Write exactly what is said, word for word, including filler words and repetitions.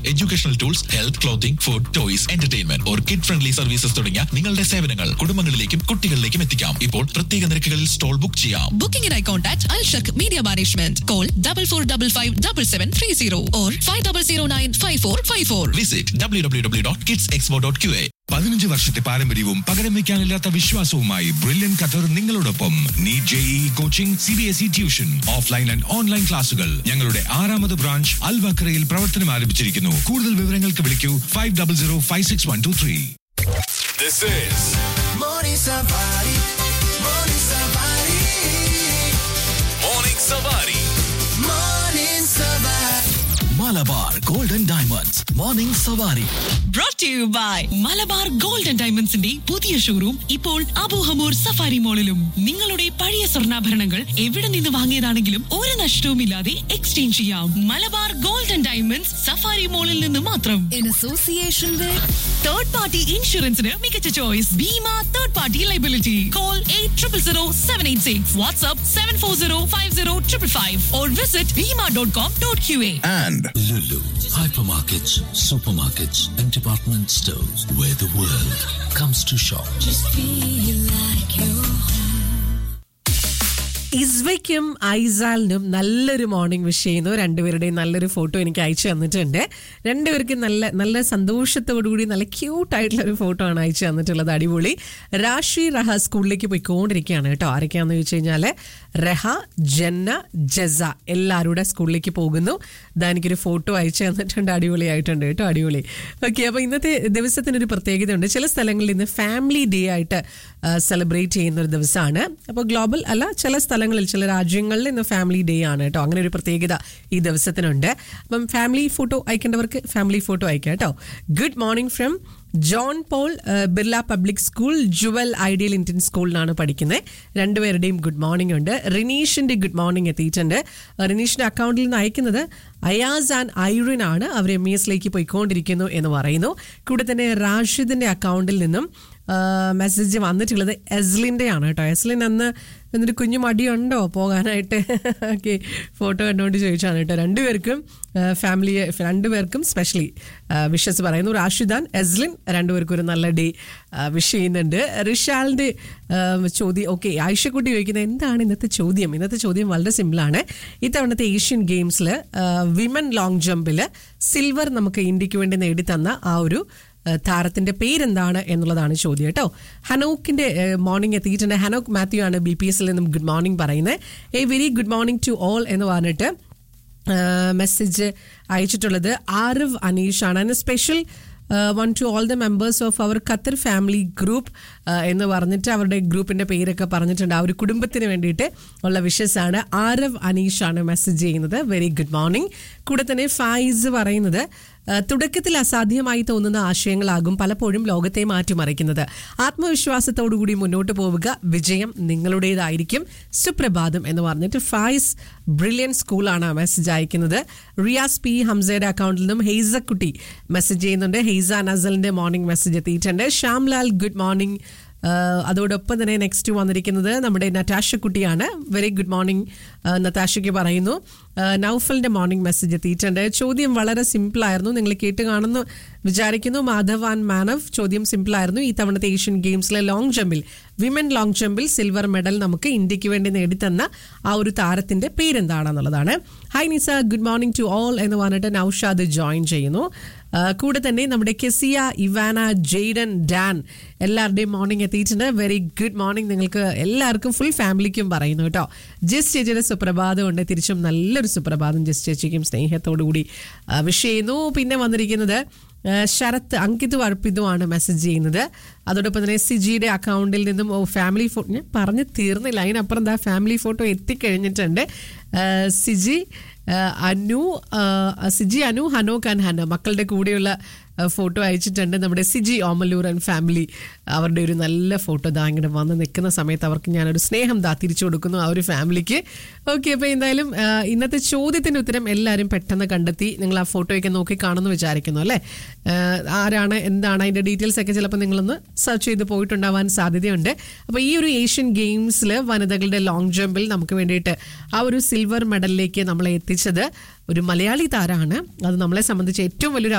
Educational tools, health, clothing, food, toys, entertainment or kid friendly services തുടങ്ങിയ നിങ്ങളുടെ സേവനങ്ങൾ കുടുംബങ്ങളിലേക്കും കുട്ടികളിലേക്കും എത്തിക്കാം. ഇപ്പോൾ പ്രത്യേക നിരക്കുകളിൽ സ്റ്റോൾ ബുക്ക് ചെയ്യാം. ബുക്കിംഗിനായി contact അൽഷക് media management. Call double four double five double seven three zero or five double zero nine five four five four. Visit W W W dot kids expo dot Q A. പതിനഞ്ച് വർഷത്തെ പാരമ്പര്യവും പകരം വയ്ക്കാനില്ലാത്ത വിശ്വാസവുമായി brilliant Qatar നിങ്ങളോടൊപ്പം. NEET, JEE coaching, C B S E tuition, offline and online ക്ലാസുകൾ. ഞങ്ങളുടെ ആറാമത് branch അൽവക്രയിൽ പ്രവർത്തനം ആരംഭിച്ചിരിക്കുന്നു. കൂടുതൽ വിവരങ്ങൾക്ക് വിളിക്കൂ five double zero five six one two three. This is Morning Savari. Morning Savari. Morning Savari. Morning Savari. Malabar golden diamonds morning സവാരി. Brought to you by Malabar golden ഡയമണ്ട്സിന്റെ പുതിയ ഷോറൂം ഇപ്പോൾ അബൂഹമൂർ സഫാരി മോളിലും. നിങ്ങളുടെ പഴയ സ്വർണ്ണാഭരണങ്ങൾ എവിടെ നിന്ന് വാങ്ങിയതാണെങ്കിലും ഒരു നഷ്ടവുമില്ലാതെ എക്സ്ചേഞ്ച് ചെയ്യാം. മലബാർ ഗോൾഡൻ ഡയമണ്ട്സ് സഫാരി മോളിൽ നിന്ന് മാത്രം. In association with third party ഇൻഷുറൻസിന് മികച്ച choice Bhima third party liability. Call eight triple zero seven eight six. WhatsApp seven four zero five zero triple five or visit Bhima dot com dot Q A. And Lulu, hypermarkets, supermarkets, and department stores where the world comes to shop. just feel like you're ഇസ്വയ്ക്കും ഐസാലിനും നല്ലൊരു morning wish ചെയ്യുന്നു. രണ്ടുപേരുടെയും നല്ലൊരു photo എനിക്ക് അയച്ചു തന്നിട്ടുണ്ട്. രണ്ടുപേർക്കും നല്ല നല്ല സന്തോഷത്തോടുകൂടി നല്ല ക്യൂട്ടായിട്ടുള്ള ഒരു ഫോട്ടോ ആണ് അയച്ചു തന്നിട്ടുള്ളത്. അടിപൊളി. റാഷി റഹ സ്കൂളിലേക്ക് പോയിക്കൊണ്ടിരിക്കുകയാണ് കേട്ടോ. ആരൊക്കെയാണെന്ന് ചോദിച്ചു കഴിഞ്ഞാൽ റഹ, ജന്ന, ജസ എല്ലാവരുടെ സ്കൂളിലേക്ക് പോകുന്നു. ഇതാ എനിക്കൊരു ഫോട്ടോ അയച്ചു തന്നിട്ടുണ്ട്. അടിപൊളിയായിട്ടുണ്ട് കേട്ടോ. അടിപൊളി. ഓക്കെ, അപ്പോൾ ഇന്നത്തെ ദിവസത്തിനൊരു പ്രത്യേകതയുണ്ട്. ചില സ്ഥലങ്ങളിൽ ഇന്ന് ഫാമിലി ഡേ ആയിട്ട് സെലിബ്രേറ്റ് ചെയ്യുന്ന ഒരു ദിവസമാണ്. അപ്പോൾ ഗ്ലോബൽ അല്ല, ചില സ്ഥലങ്ങളിൽ ചില രാജ്യങ്ങളിൽ ഇന്ന് ഫാമിലി ഡേ ആണ് കേട്ടോ. അങ്ങനെ ഒരു പ്രത്യേകത ഈ ദിവസത്തിനുണ്ട്. അപ്പം ഫാമിലി ഫോട്ടോ അയക്കേണ്ടവർക്ക് ഫാമിലി ഫോട്ടോ അയക്കാം കേട്ടോ. Good morning from John Paul, Birla public school, Jual ideal Indian സ്കൂളിലാണ് പഠിക്കുന്നത്. രണ്ടുപേരുടെയും ഗുഡ് മോർണിംഗ് ഉണ്ട്. റിനീഷിന്റെ ഗുഡ് മോർണിംഗ് എത്തിയിട്ടുണ്ട്. റിനീഷിന്റെ അക്കൗണ്ടിൽ നിന്ന് അയക്കുന്നത് അയാസ് ആൻഡ് ഐറിൻ ആണ്. അവർ എം ഇ എസിലേക്ക് പോയിക്കൊണ്ടിരിക്കുന്നു എന്ന് പറയുന്നു. കൂടെ തന്നെ റാഷിദിന്റെ അക്കൗണ്ടിൽ നിന്നും മെസ്സേജ് വന്നിട്ടുള്ളത് എസ്ലിൻ്റെ ആണ് കേട്ടോ. എസ്ലിൻ അന്ന് എന്നിട്ട് കുഞ്ഞു മടിയുണ്ടോ പോകാനായിട്ട്? ഓക്കെ, ഫോട്ടോ കണ്ടുകൊണ്ട് ചോദിച്ചാണ് കേട്ടോ. രണ്ടുപേർക്കും ഫാമിലി രണ്ടുപേർക്കും സ്പെഷ്യലി വിഷസ് പറയുന്നു. റാഷിദാൻ, എസ്ലിൻ രണ്ടുപേർക്കും ഒരു നല്ല ഡേ വിഷ് ചെയ്യുന്നുണ്ട്. റിഷാലിൻ്റെ ചോദ്യം, ഓക്കെ, ആയിഷക്കുട്ടി ചോദിക്കുന്നത് എന്താണ് ഇന്നത്തെ ചോദ്യം? ഇന്നത്തെ ചോദ്യം വളരെ സിമ്പിളാണ്. ഇത്തവണത്തെ ഏഷ്യൻ ഗെയിംസിൽ വിമൻ ലോങ് ജമ്പിൽ സിൽവർ നമുക്ക് ഇന്ത്യക്ക് വേണ്ടി നേടിത്തന്ന ആ ഒരു താരത്തിന്റെ പേരെന്താണ് എന്നുള്ളതാണ് ചോദ്യം കേട്ടോ. ഹനോക്കിന്റെ മോർണിംഗ് എത്തിയിട്ടുണ്ട്. ഹനോക്ക് മാത്യു ആണ് ബി പി എസിൽ നിന്നും ഗുഡ് മോർണിംഗ് പറയുന്നത്. A very good morning to all എന്ന് പറഞ്ഞിട്ട് മെസ്സേജ് അയച്ചിട്ടുള്ളത് ആരിഫ് അനീഷ് ആണ്. അതിന് special one two all the members of our Qatar family group എന്ന് പറഞ്ഞിട്ട് അവരുടെ ഗ്രൂപ്പിന്റെ പേരൊക്കെ പറഞ്ഞിട്ടുണ്ട്. ആ ഒരു കുടുംബത്തിന് വേണ്ടിയിട്ട് ഉള്ള വിഷസ് ആണ്. ആരവ് അനീഷ് ആണ് മെസ്സേജ് ചെയ്യുന്നത്. Very good morning. കൂടെ തന്നെ ഫായിസ് പറയുന്നത് തുടക്കത്തിൽ അസാധ്യമായി തോന്നുന്ന ആശയങ്ങളാകും പലപ്പോഴും ലോകത്തെ മാറ്റിമറിക്കുന്നത്. ആത്മവിശ്വാസത്തോടുകൂടി മുന്നോട്ട് പോവുക, വിജയം നിങ്ങളുടേതായിരിക്കും. സുപ്രഭാതം എന്ന് പറഞ്ഞിട്ട് ഫായിസ് ബ്രില്യൻ സ്കൂളാണ് മെസ്സേജ് അയക്കുന്നത്. റിയാസ് പി ഹംസയുടെ അക്കൗണ്ടിൽ നിന്നും ഹെയ്സക്കുട്ടി മെസ്സേജ് ചെയ്യുന്നുണ്ട്. ഹെയ്സ നസലിന്റെ മോർണിംഗ് മെസ്സേജ് എത്തിയിട്ടുണ്ട്. Shyamlal good morning. അതോടൊപ്പം തന്നെ നെക്സ്റ്റ് വന്നിരിക്കുന്നത് നമ്മുടെ നറ്റാഷക്കുട്ടിയാണ്. വെരി ഗുഡ് മോർണിംഗ് നത്താഷയ്ക്ക് പറയുന്നു. നൗഫലിന്റെ മോർണിംഗ് മെസ്സേജ് എത്തിയിട്ടുണ്ട്. ചോദ്യം വളരെ സിമ്പിളായിരുന്നു, നിങ്ങൾ കേട്ട് കാണുന്നു വിചാരിക്കുന്നു. മാധവ് ആൻഡ് മാനവ്, ചോദ്യം സിമ്പിളായിരുന്നു. ഈ തവണത്തെ Asian ഗെയിംസിലെ long ജമ്പിൽ women long ജമ്പിൽ silver medal നമുക്ക് ഇന്ത്യക്ക് വേണ്ടി നേടിത്തന്ന ആ ഒരു താരത്തിന്റെ പേരെന്താണെന്നുള്ളതാണ്. High Nisa, good morning to all എന്ന് പറഞ്ഞിട്ട് നൌഷാദ് ജോയിൻ ചെയ്യുന്നു. കൂടെ തന്നെ നമ്മുടെ കെസിയ, ഇവാന, ജെയ്ഡൻ, ഡാൻ എല്ലാവരുടെയും മോർണിംഗ് എത്തിയിട്ടുണ്ട്. വെരി ഗുഡ് മോർണിംഗ് നിങ്ങൾക്ക് എല്ലാവർക്കും, ഫുൾ ഫാമിലിക്കും പറയുന്നു കേട്ടോ. ജസ് ചേച്ചിയുടെ സുപ്രഭാതം ഉണ്ട്. തിരിച്ചും നല്ലൊരു സുപ്രഭാതം ജസ് ചേച്ചിക്കും സ്നേഹത്തോടു കൂടി വിഷ് ചെയ്യുന്നു. പിന്നെ വന്നിരിക്കുന്നത് ശരത്ത്, അങ്കിത് വർപ്പിതുമാണ് മെസ്സേജ് ചെയ്യുന്നത്. അതോടൊപ്പം തന്നെ സിജിയുടെ അക്കൗണ്ടിൽ നിന്നും ഓ ഫാമിലി ഫോട്ടോ ഞാൻ പറഞ്ഞ് തീർന്നില്ല, അതിനപ്പുറം എന്താ family photo എത്തിക്കഴിഞ്ഞിട്ടുണ്ട്. Siji Anu Siji Anu Hanok and Hana മക്കളുടെ കൂടെയുള്ള ഫോട്ടോ അയച്ചിട്ടുണ്ട്. നമ്മുടെ സിജി ഓമലൂർ ആൻഡ് ഫാമിലി അവരുടെ ഒരു നല്ല ഫോട്ടോ ദാ ഇങ്ങനെ വന്ന് നിൽക്കുന്ന സമയത്ത് അവർക്ക് ഞാനൊരു സ്നേഹം ദാ തിരിച്ചു കൊടുക്കുന്നു ആ ഒരു ഫാമിലിക്ക്. ഓക്കെ, അപ്പോൾ എന്തായാലും ഇന്നത്തെ ചോദ്യത്തിൻ്റെ ഉത്തരം എല്ലാവരും പെട്ടെന്ന് കണ്ടെത്തി. നിങ്ങൾ ആ ഫോട്ടോയൊക്കെ നോക്കി കാണുമെന്ന് വിചാരിക്കുന്നു അല്ലേ? ആരാണ് എന്താണ് അതിൻ്റെ ഡീറ്റെയിൽസ് ഒക്കെ ചിലപ്പോൾ നിങ്ങളൊന്ന് സെർച്ച് ചെയ്ത് പോയിട്ടുണ്ടാവാൻ സാധ്യതയുണ്ട്. അപ്പോൾ ഈ ഒരു ഏഷ്യൻ ഗെയിംസിൽ വനിതകളുടെ ലോങ് ജമ്പിൽ നമുക്ക് വേണ്ടിയിട്ട് ആ ഒരു സിൽവർ മെഡലിലേക്ക് നമ്മളെ എത്തിച്ചത് ഒരു മലയാളി താരമാണ്. അത് നമ്മളെ സംബന്ധിച്ച് ഏറ്റവും വലിയൊരു